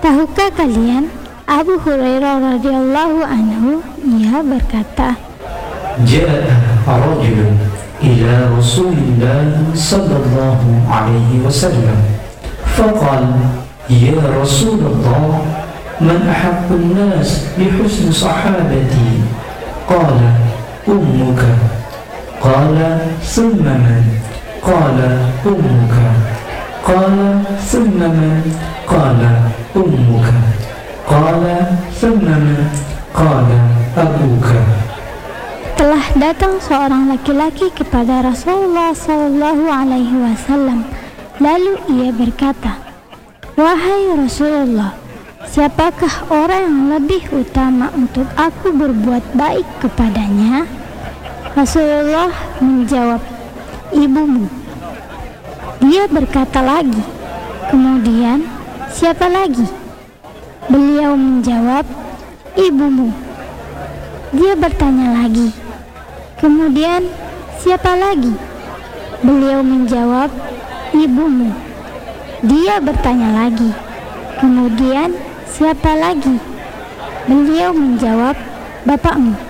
Tahukah kalian, Abu Hurairah radhiyallahu anhu, ia berkata, Ja'a rajulun ila Rasulillah sallallahu alaihi wasallam faqala ya Rasulullah man ahabbun nas bi husni sahabati qala ummuka qala thumma man qala ummuka qala thumma man qala ummuka qala thumma man qala abuka. telah datang seorang laki-laki kepada Rasulullah Sallallahu Alaihi Wasallam. Lalu ia berkata, "Wahai Rasulullah, siapakah orang yang lebih utama untuk aku berbuat baik kepadanya?" Rasulullah menjawab, "Ibumu." Dia berkata lagi, "Kemudian siapa lagi?" Beliau menjawab, "Ibumu." Dia bertanya lagi, "Kemudian siapa lagi?" Beliau menjawab, "Ibumu." Dia bertanya lagi, "Kemudian siapa lagi?" Beliau menjawab, "Bapakmu."